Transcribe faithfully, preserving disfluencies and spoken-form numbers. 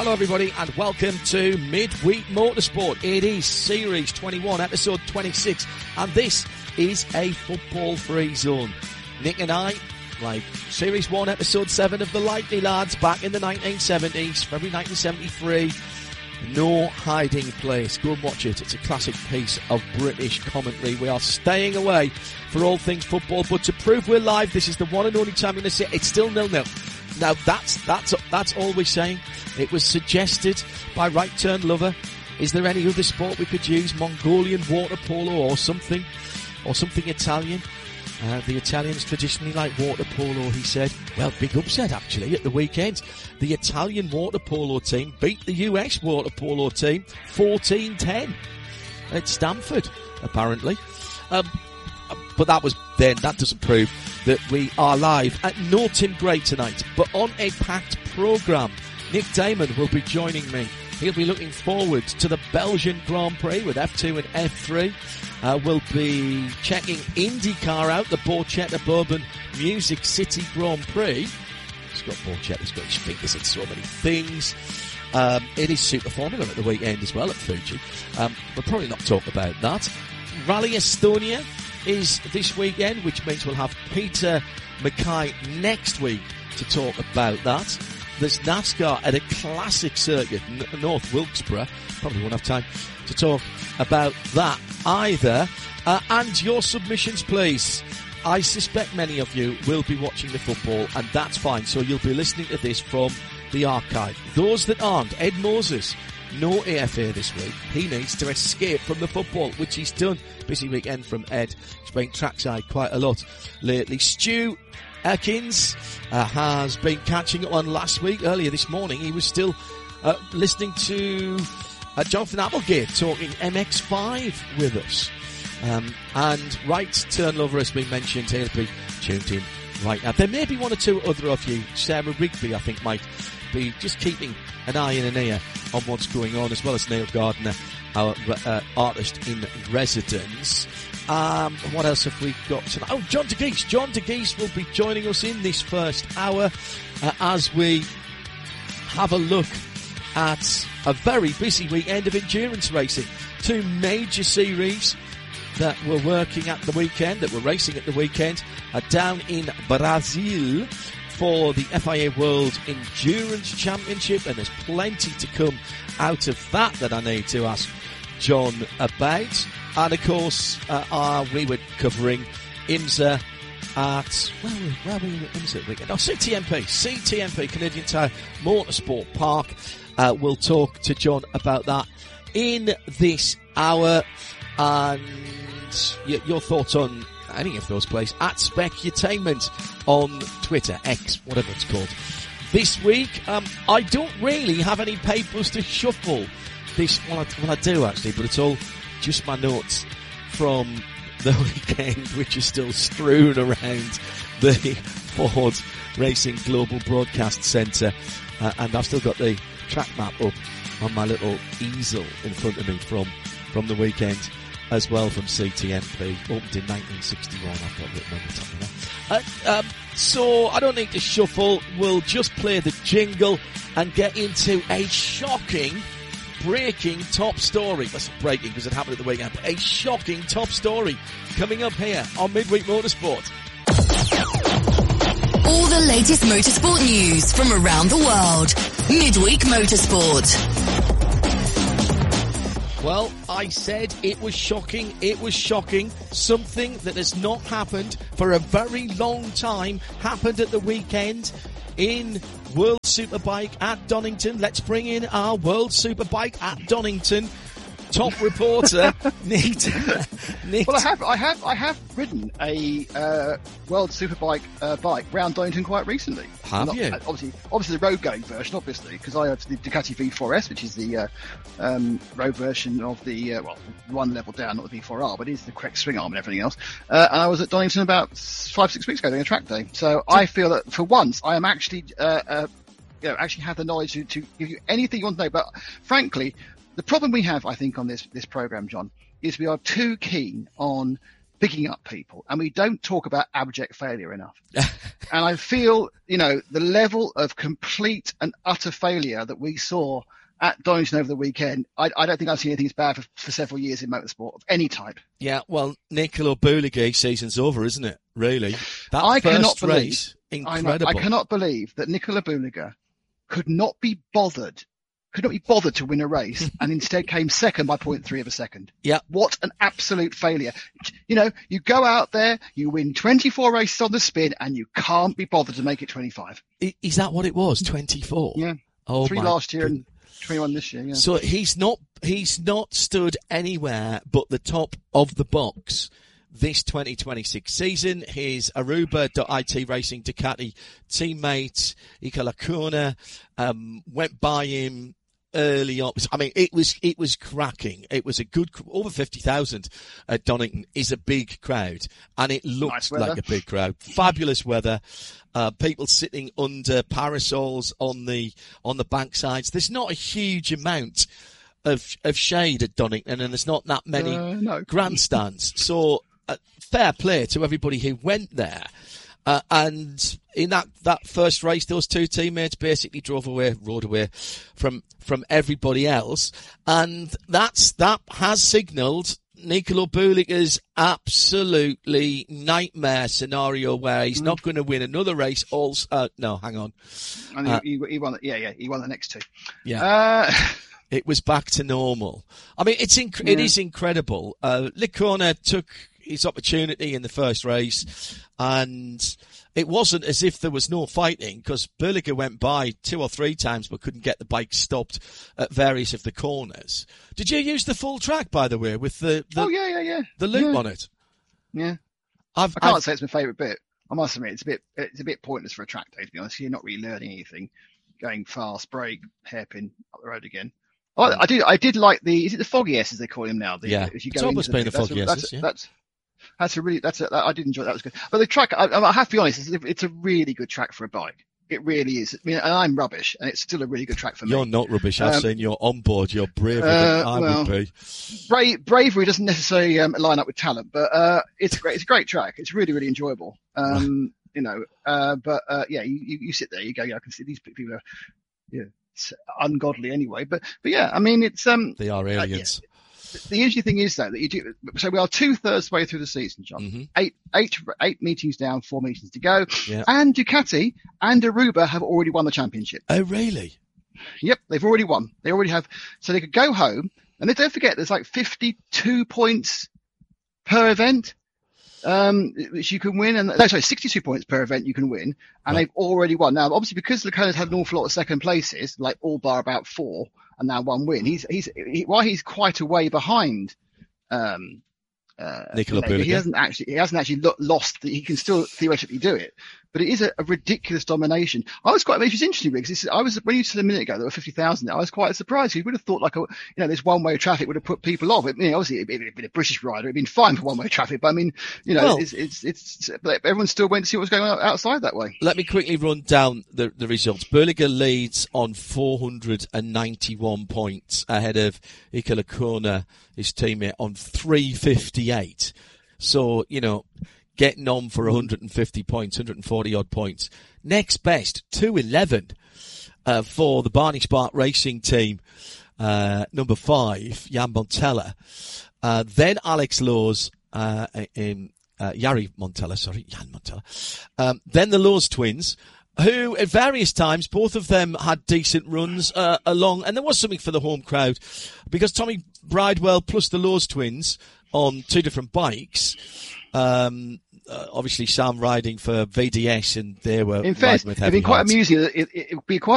Hello everybody and welcome to Midweek Motorsport. It is Series twenty-one, Episode twenty-six, and this is a football-free zone. Nick and I, like Series one, Episode seven of the Likely Lads back in the nineteen seventies, February nineteen seventy-three. No hiding place. Go and watch it. It's a classic piece of British commentary. We are staying away for all things football, but to prove we're live, this is the one and only time in the city. It's still nil-nil. Now that's that's that's all we're saying. It was suggested by Right Turn Lover. Is there any other sport we could use? Mongolian water polo or something, or something Italian? Uh, the Italians traditionally like water polo, he said. Well, big upset actually at the weekend. The Italian water polo team beat the U S water polo team fourteen ten at Stamford, apparently. Um, but that was then. That doesn't prove that we are live. At no Tim Gray tonight, but on a packed programme. Nick Damon will be joining me. He'll be looking forward to the Belgian Grand Prix with F two and F three. Uh, we'll be checking IndyCar out, the Borchetta Bourbon Music City Grand Prix. Scott Borchetta's got his fingers in so many things. Um, it is Super Formula at the weekend as well at Fuji. Um, we'll probably not talk about that. Rally Estonia is this weekend, which means we'll have Peter Mackay next week to talk about that. There's NASCAR at a classic circuit, N- North Wilkesboro. Probably won't have time to talk about that either. Uh, and your submissions, please. I suspect many of you will be watching the football, and that's fine. So you'll be listening to this from the archive. Those that aren't, Ed Moses, no A F A this week. He needs to escape from the football, which he's done. Busy weekend from Ed. He's been trackside quite a lot lately. Stu Ekins uh, has been catching up on last week. Earlier this morning, he was still uh, listening to uh, Jonathan Applegate talking M X five with us. Um, and Right Turn Lover has been mentioned. He'll be tuned in right now. There may be one or two other of you. Sarah Rigby, I think, might be just keeping an eye and an ear on what's going on, as well as Neil Gardner, our uh, artist in residence. Um, what else have we got tonight? Oh, John DeGeese. John DeGeese will be joining us in this first hour uh, as we have a look at a very busy weekend of endurance racing. Two major series that were working at the weekend, that were racing at the weekend, are down in Brazil for the F I A World Endurance Championship, and there's plenty to come out of that that I need to ask John about. And of course, uh, uh, we were covering IMSA at, where were we, where were we at IMSA weekend? Oh, C T M P, C T M P, Canadian Tire Motorsport Park. Uh, we'll talk to John about that in this hour. And y- your thoughts on any of those places at Specutainment on Twitter, X, whatever it's called. This week, um, I don't really have any papers to shuffle. This, well I, well, I do actually, but it's all just my notes from the weekend, which is still strewn around the Ford Racing Global Broadcast Centre. Uh, and I've still got the track map up on my little easel in front of me from, from the weekend as well, from C T M P. Opened in nineteen sixty-one, I've got written on the top of that. Uh, um, so I don't need to shuffle. We'll just play the jingle and get into a shocking breaking top story. That's not breaking because it happened at the weekend, but a shocking top story coming up here on Midweek Motorsport. All the latest motorsport news from around the world. Midweek Motorsport. Well, I said it was shocking. It was shocking. Something that has not happened for a very long time happened at the weekend in World Superbike at Donington. Let's bring in our World Superbike at Donington top reporter, Nick. Nick. Well, I have, I have, I have ridden a uh, World Superbike uh, bike round Donington quite recently. Have Not, you? Obviously, obviously the road-going version, obviously, because I have the Ducati V four S, which is the uh, um, road version of the uh, well, one level down, not the V four R, but it is the correct swing arm and everything else. Uh, and I was at Donington about five, six weeks ago doing a track day. So I feel that for once I am actually, uh, uh, you know, actually have the knowledge to, to give you anything you want to know. But frankly, the problem we have, I think, on this, this program, John, is we are too keen on picking up people, and we don't talk about abject failure enough. And I feel, you know, the level of complete and utter failure that we saw at Donington over the weekend, I, I don't think I've seen anything as bad for, for several years in motorsport of any type. Yeah, well, Nicola Bouligue season's over, isn't it? Really? That I first cannot believe, race, incredible. I, know, I cannot believe that Nicola Bouligue could not be bothered, could not be bothered to win a race and instead came second by point three of a second. Yeah. What an absolute failure. You know, you go out there, you win twenty-four races on the spin and you can't be bothered to make it twenty-five. Is that what it was? twenty-four? Yeah. Oh, Three my last year God. and twenty-one this year, yeah. So he's not, he's not stood anywhere but the top of the box this twenty twenty-six season. His Aruba I T Racing Ducati teammate, Iker Lecuona, um, went by him early on. I mean, it was, it was cracking. It was a good, over fifty thousand at Donington is a big crowd, and it looked Nice weather. like a big crowd. Fabulous weather. Uh, people sitting under parasols on the, on the banksides. There's not a huge amount of, of shade at Donington, and there's not that many Uh, no. grandstands. So, uh, fair play to everybody who went there. Uh, and in that, that first race, those two teammates basically drove away, rode away from, from everybody else. And that's, that has signalled Nicola Bouligue's absolutely nightmare scenario where he's mm. not going to win another race. Also, uh, no, hang on. And uh, he, he won, yeah, yeah, he won the next two. Yeah. Uh, it was back to normal. I mean, it's inc- yeah. it is incredible. Uh, Lecuona took his opportunity in the first race, and it wasn't as if there was no fighting, because Bouligue went by two or three times but couldn't get the bike stopped at various of the corners. Did you use the full track, by the way, with the, the oh yeah, yeah, yeah, the loop yeah. on it? Yeah, I've, I can't I've, say it's my favourite bit. I must admit, it's a bit, it's a bit pointless for a track day, to be honest. You're not really learning anything. Going fast, brake, hairpin up the road again. I, I did, I did like the, is it the Foggy S as they call him now? The, yeah, as you go it's almost been the Foggy S. Yeah. That's, That's a really, that's a, I did enjoy that. That was good. But the track, I, I have to be honest, it's, it's a really good track for a bike. It really is. I mean, and I'm rubbish, and it's still a really good track for me. You're not rubbish. I've um, seen you're on board. You're braver uh, than I well, would be. Bra- bravery doesn't necessarily um, line up with talent, but uh, it's a great, it's a great track. It's really, really enjoyable. Um, you know, uh, but uh, yeah, you, you, you sit there, you go, yeah, I can see these people are, yeah, it's ungodly anyway. But, but yeah, I mean, it's um, they are aliens. Uh, yeah. The interesting thing is, though, that you do. So we are two thirds way through the season, John. Mm-hmm. Eight, eight, eight meetings down, four meetings to go. Yeah. And Ducati and Aruba have already won the championship. Oh, really? Yep, they've already won. They already have. So they could go home, and they don't forget there's like fifty-two points per event, um, which you can win. And no, sorry, sixty-two points per event you can win, and right. they've already won. Now, obviously, because Lecuona's had an awful lot of second places, like all bar about four. And now one win. He's he's he, while he's quite a way behind. Um, uh, Nicola Bouligue. He hasn't actually he hasn't actually lo- lost. The, he can still theoretically do it, but it is a, a ridiculous domination. I was quite. I mean, it was interesting because I was when you said a minute ago there were fifty thousand. I was quite surprised. You would have thought like a you know this one way traffic would have put people off. I mean, obviously it'd been, it'd been a British rider. It'd been fine for one way traffic, but I mean, you know, well, it's, it's it's everyone still went to see what was going on outside that way. Let me quickly run down the the results. Bouligue leads on four hundred ninety-one points ahead of Iker Lecuona, his teammate, on three fifty-eight. So, you know, getting on for one hundred fifty points, one hundred forty odd points. Next best, two eleven, uh, for the Barney Spark Racing team, uh, number five, Jan Montella. Uh, then Alex Laws, uh, in, uh, Jari Montella, sorry, Jan Montella. Um, then the Laws twins, who at various times, both of them had decent runs, uh, along, and there was something for the home crowd, because Tommy Bridewell plus the Laws twins, on two different bikes. Um, uh, obviously Sam riding for V D S, and they were in fact, riding with it'd heavy be quite hearts. amusing. It, it, it would be quite